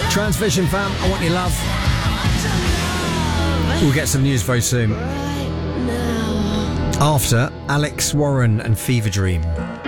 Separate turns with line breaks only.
Transvision fam, I want your love. We'll get some news very soon. After Alex Warren and Fever Dream.